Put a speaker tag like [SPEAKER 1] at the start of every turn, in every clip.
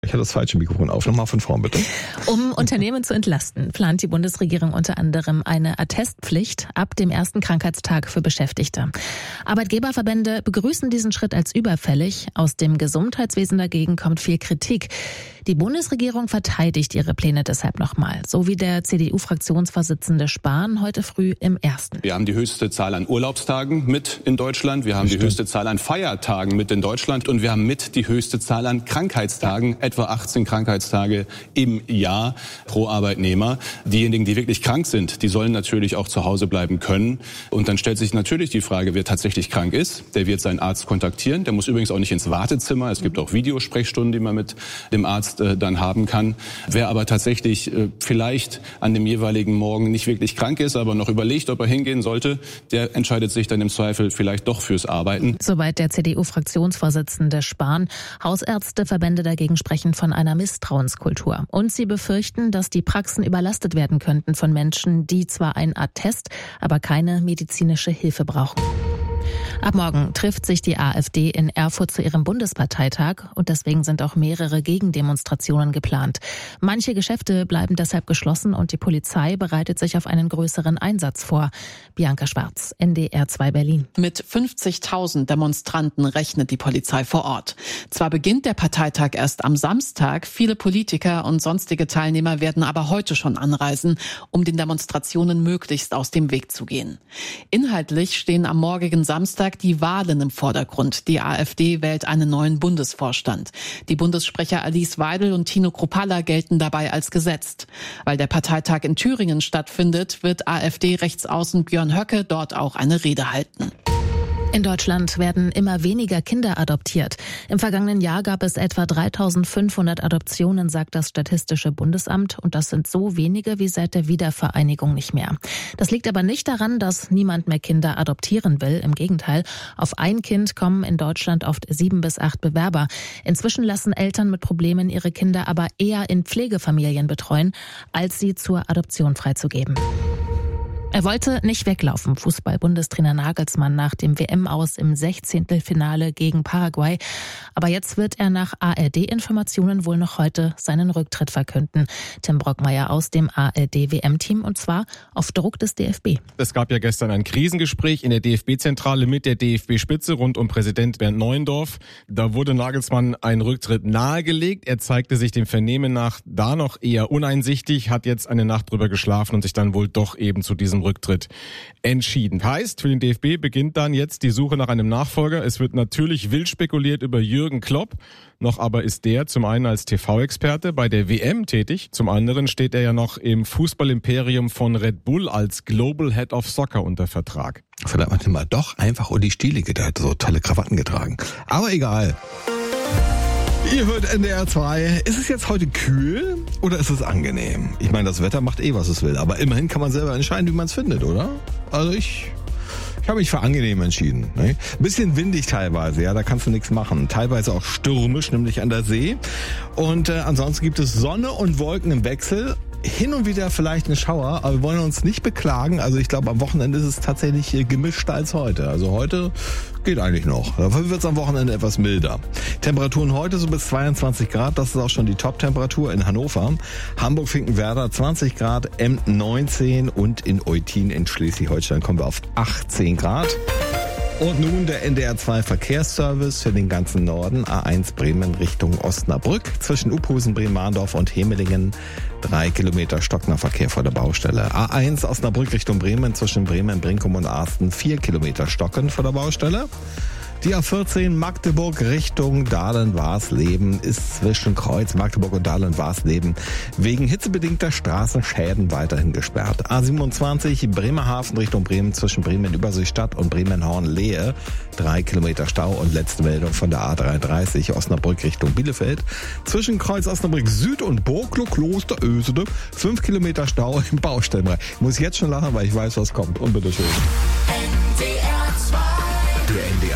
[SPEAKER 1] Ich hatte das falsche Mikrofon auf. Nochmal von vorn, bitte.
[SPEAKER 2] Um Unternehmen zu entlasten, plant die Bundesregierung unter anderem eine Attestpflicht ab dem ersten Krankheitstag für Beschäftigte. Arbeitgeberverbände begrüßen diesen Schritt als überfällig. Aus dem Gesundheitswesen dagegen kommt viel Kritik. Die Bundesregierung verteidigt ihre Pläne deshalb nochmal, so wie der CDU-Fraktionsvorsitzende Spahn heute früh im Ersten.
[SPEAKER 3] Wir haben die höchste Zahl an Urlaubstagen mit in Deutschland. Wir haben die höchste Zahl an Feiertagen mit in Deutschland. Und wir haben mit die höchste Zahl an Krankheitstagen, etwa 18 Krankheitstage im Jahr pro Arbeitnehmer. Diejenigen, die wirklich krank sind, die sollen natürlich auch zu Hause bleiben können. Und dann stellt sich natürlich die Frage, wer tatsächlich krank ist. Der wird seinen Arzt kontaktieren. Der muss übrigens auch nicht ins Wartezimmer. Es gibt auch Videosprechstunden, die man mit dem Arzt dann haben kann. Wer aber tatsächlich vielleicht an dem jeweiligen Morgen nicht wirklich krank ist, aber noch überlegt, ob er hingehen sollte, der entscheidet sich dann im Zweifel vielleicht doch fürs Arbeiten.
[SPEAKER 2] Soweit der CDU-Fraktionsvorsitzende Spahn. Hausärzteverbände dagegen sprechen von einer Misstrauenskultur. Und sie befürchten, dass die Praxen überlastet werden könnten von Menschen, die zwar ein Attest, aber keine medizinische Hilfe brauchen. Ab morgen trifft sich die AfD in Erfurt zu ihrem Bundesparteitag und deswegen sind auch mehrere Gegendemonstrationen geplant. Manche Geschäfte bleiben deshalb geschlossen und die Polizei bereitet sich auf einen größeren Einsatz vor. Bianca Schwarz, NDR 2 Berlin.
[SPEAKER 4] Mit 50.000 Demonstranten rechnet die Polizei vor Ort. Zwar beginnt der Parteitag erst am Samstag, viele Politiker und sonstige Teilnehmer werden aber heute schon anreisen, um den Demonstrationen möglichst aus dem Weg zu gehen. Inhaltlich stehen am morgigen Samstag die Wahlen im Vordergrund. Die AfD wählt einen neuen Bundesvorstand. Die Bundessprecher Alice Weidel und Tino Kruppalla gelten dabei als gesetzt. Weil der Parteitag in Thüringen stattfindet, wird AfD-Rechtsaußen Björn Höcke dort auch eine Rede halten.
[SPEAKER 2] In Deutschland werden immer weniger Kinder adoptiert. Im vergangenen Jahr gab es etwa 3.500 Adoptionen, sagt das Statistische Bundesamt. Und das sind so wenige wie seit der Wiedervereinigung nicht mehr. Das liegt aber nicht daran, dass niemand mehr Kinder adoptieren will. Im Gegenteil, auf ein Kind kommen in Deutschland oft 7 bis 8 Bewerber. Inzwischen lassen Eltern mit Problemen ihre Kinder aber eher in Pflegefamilien betreuen, als sie zur Adoption freizugeben. Er wollte nicht weglaufen, Fußball-Bundestrainer Nagelsmann nach dem WM-Aus im 16. Finale gegen Paraguay. Aber jetzt wird er nach ARD-Informationen wohl noch heute seinen Rücktritt verkünden. Tim Brockmeier aus dem ARD-WM-Team und zwar auf Druck des DFB.
[SPEAKER 5] Es gab ja gestern ein Krisengespräch in der DFB-Zentrale mit der DFB-Spitze rund um Präsident Bernd Neuendorf. Da wurde Nagelsmann ein Rücktritt nahegelegt. Er zeigte sich dem Vernehmen nach da noch eher uneinsichtig, hat jetzt eine Nacht drüber geschlafen und sich dann wohl doch eben zu diesem Rücktritt entschieden. Heißt, für den DFB beginnt dann jetzt die Suche nach einem Nachfolger. Es wird natürlich wild spekuliert über Jürgen Klopp. Noch aber ist der zum einen als TV-Experte bei der WM tätig. Zum anderen steht er ja noch im Fußballimperium von Red Bull als Global Head of Soccer unter Vertrag.
[SPEAKER 1] Vielleicht hat man doch einfach Uli Stielicke, der hat so tolle Krawatten getragen. Aber egal. Ihr hört NDR 2. Ist es jetzt heute kühl oder ist es angenehm? Ich meine, das Wetter macht was es will. Aber immerhin kann man selber entscheiden, wie man es findet, oder? Also ich habe mich für angenehm entschieden. Ne? Bisschen windig teilweise, ja, da kannst du nichts machen. Teilweise auch stürmisch, nämlich an der See. Und ansonsten gibt es Sonne und Wolken im Wechsel. Hin und wieder vielleicht ein Schauer, aber wir wollen uns nicht beklagen. Also ich glaube, am Wochenende ist es tatsächlich gemischter als heute. Also heute geht eigentlich noch. Dafür wird es am Wochenende etwas milder. Temperaturen heute so bis 22 Grad. Das ist auch schon die Top-Temperatur in Hannover. Hamburg-Finkenwerder 20 Grad, Emden 19 und in Eutin in Schleswig-Holstein kommen wir auf 18 Grad. Und nun der NDR 2 Verkehrsservice für den ganzen Norden. A1 Bremen Richtung Osnabrück. Zwischen Uphusen, Bremen-Mahndorf und Hemelingen 3 Kilometer stockender Verkehr vor der Baustelle. A1 Osnabrück Richtung Bremen zwischen Bremen, Brinkum und Arsten 4 Kilometer stockend vor der Baustelle. Die A14 Magdeburg Richtung Dahlem-Warsleben ist zwischen Kreuz Magdeburg und Dahlem-Warsleben wegen hitzebedingter Straßenschäden weiterhin gesperrt. A27 Bremerhaven Richtung Bremen zwischen Bremen-Überseestadt und Bremen-Horn-Lehe 3 Kilometer Stau und letzte Meldung von der A33 Osnabrück Richtung Bielefeld. Zwischen Kreuz Osnabrück Süd und Burglo-Kloster Ösede 5 Kilometer Stau im Baustellenbereich. Ich muss jetzt schon lachen, weil ich weiß, was kommt. Und bitteschön.
[SPEAKER 6] NDR 2.
[SPEAKER 1] Der NDR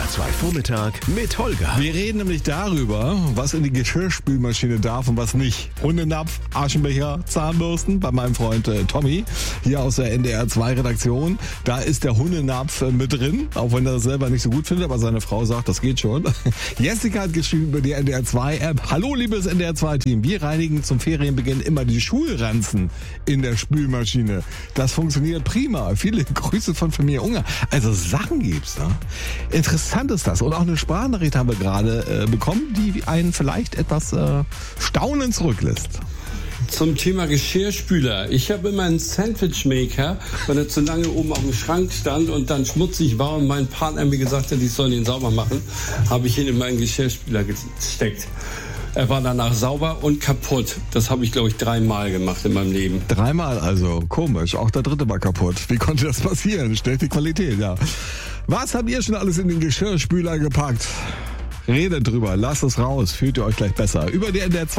[SPEAKER 6] NDR 2 Vormittag mit Holger.
[SPEAKER 1] Wir reden nämlich darüber, was in die Geschirrspülmaschine darf und was nicht. Hundenapf, Aschenbecher, Zahnbürsten bei meinem Freund Tommy hier aus der NDR 2 Redaktion. Da ist der Hundenapf mit drin, auch wenn er das selber nicht so gut findet, aber seine Frau sagt, das geht schon. Jessica hat geschrieben über die NDR 2 App. Hallo liebes NDR 2 Team, wir reinigen zum Ferienbeginn immer die Schulranzen in der Spülmaschine. Das funktioniert prima. Viele Grüße von Familie Unger. Also Sachen gibt's da. Interessant ist das. Und auch eine Sprachnachricht haben wir gerade bekommen, die einen vielleicht etwas Staunen zurücklässt.
[SPEAKER 7] Zum Thema Geschirrspüler. Ich habe immer einen Sandwichmaker, weil er zu lange oben auf dem Schrank stand und dann schmutzig war und mein Partner mir gesagt hat, ich soll ihn sauber machen, habe ich ihn in meinen Geschirrspüler gesteckt. Er war danach sauber und kaputt. Das habe ich, glaube ich, 3-mal gemacht in meinem Leben.
[SPEAKER 1] 3-mal also, komisch. Auch der 3. war kaputt. Wie konnte das passieren? Schlechte Qualität, ja. Was habt ihr schon alles in den Geschirrspüler gepackt? Redet drüber, lasst es raus. Fühlt ihr euch gleich besser. Über die NDR